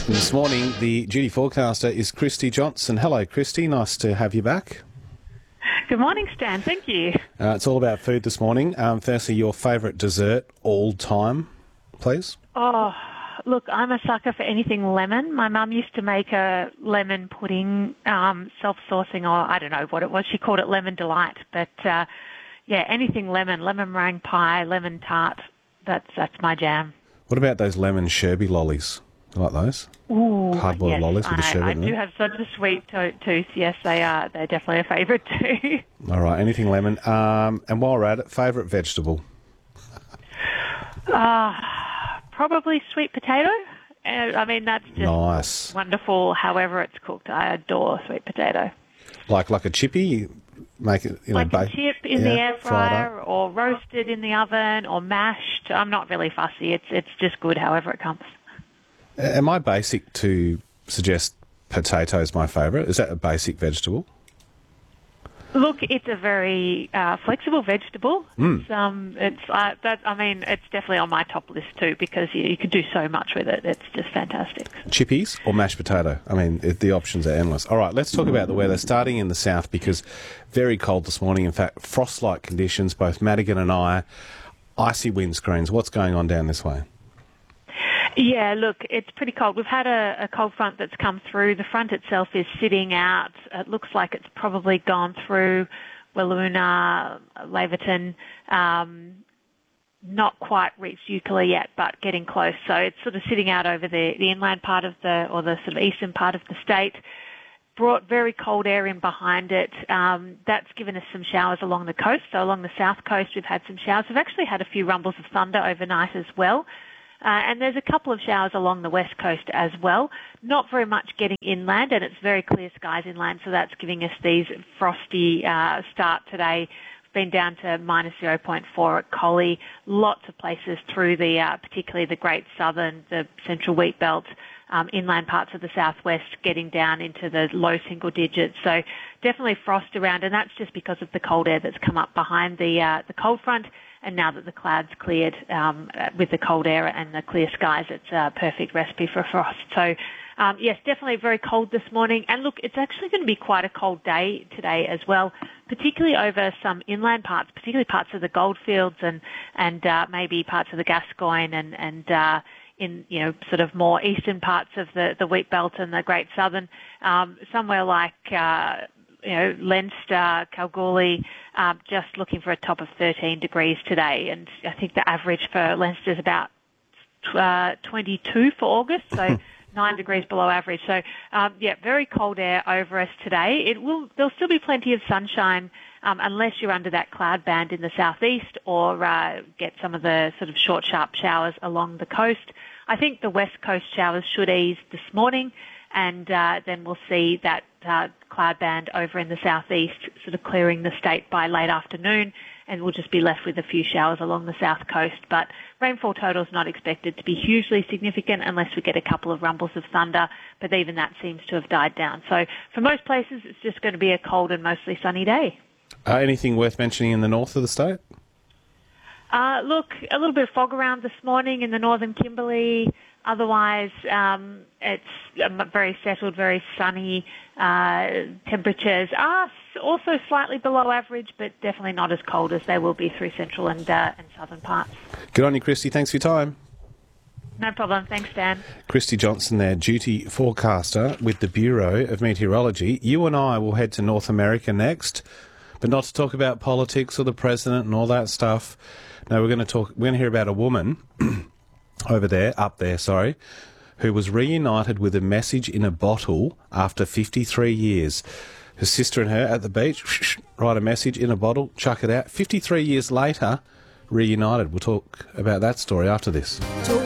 And this morning, the duty forecaster is Christy Johnson. Hello, Christy. Nice to have you back. Good morning, Stan. Thank you. It's all about food this morning. Firstly, your favourite dessert all time, please? Oh, look, I'm a sucker for anything lemon. My mum used to make a lemon pudding, self-sourcing, or I don't know what it was. She called it Lemon Delight. But, yeah, anything lemon meringue pie, lemon tart, that's my jam. What about those lemon sherbet lollies? You like those? Ooh, hard-boiled yes, lollies with the sherbet I in do them? have such a sweet tooth. Yes, they are. They're definitely a favourite too. All right, anything lemon. And while we're at it, favourite vegetable? Probably sweet potato. I mean, that's just Nice. wonderful. However it's cooked, I adore sweet potato. Like a chippy? Make it, Like a chip in the air fried fryer, up. or roasted in the oven, or mashed. I'm not really fussy. It's just good however it comes. Am I basic to suggest potato is my favourite? Is that a basic vegetable? Look, it's a very flexible vegetable. It's definitely on my top list too, because you can do so much with it. It's just fantastic. Chippies or mashed potato? I mean, the options are endless. All right, let's talk about the weather, starting in the south, because very cold this morning. In fact, frost-like conditions, both Madigan and I, icy windscreens. What's going on down this way? Yeah, look, it's pretty cold. We've had a cold front that's come through. The front itself is sitting out. It looks like it's probably gone through Wiluna, Laverton, not quite reached Eucla yet, but getting close. So it's sort of sitting out over the inland part of the sort of eastern part of the state. Brought very cold air in behind it. That's given us some showers along the coast. So along the south coast, we've had some showers. We've actually had a few rumbles of thunder overnight as well. And there's a couple of showers along the west coast as well. Not very much getting inland, and it's very clear skies inland, so that's giving us these frosty start today. Been down to minus 0.4 at Collie. Lots of places through particularly the Great Southern, the Central Wheat Belt, inland parts of the southwest, getting down into the low single digits. So definitely frost around, and that's just because of the cold air that's come up behind the cold front. And now that the clouds cleared with the cold air and the clear skies, it's a perfect recipe for frost. So, yes, definitely very cold this morning. And look, it's actually going to be quite a cold day today as well, particularly over some inland parts, particularly parts of the goldfields and maybe parts of the Gascoyne and in, sort of more eastern parts of the Wheat Belt and the Great Southern, somewhere like Leinster, Kalgoorlie, just looking for a top of 13 degrees today. And I think the average for Leinster is about 22 for August, so 9 degrees below average. So, very cold air over us today. There'll still be plenty of sunshine unless you're under that cloud band in the southeast or get some of the sort of short, sharp showers along the coast. I think the west coast showers should ease this morning, and then we'll see that cloud band over in the southeast sort of clearing the state by late afternoon, and we'll just be left with a few showers along the south coast. But rainfall total is not expected to be hugely significant unless we get a couple of rumbles of thunder, but even that seems to have died down. So for most places, it's just going to be a cold and mostly sunny day. Anything worth mentioning in the north of the state? Look, a little bit of fog around this morning in the northern Kimberley. Otherwise, it's very settled, very sunny. Temperatures are also slightly below average, but definitely not as cold as they will be through central and southern parts. Good on you, Christy. Thanks for your time. No problem. Thanks, Dan. Christy Johnson there, duty forecaster with the Bureau of Meteorology. You and I will head to North America next, but not to talk about politics or the president and all that stuff. No, we're going to hear about a woman up there, who was reunited with a message in a bottle after 53 years. Her sister and her at the beach, write a message in a bottle, chuck it out. 53 years later, reunited. We'll talk about that story after this.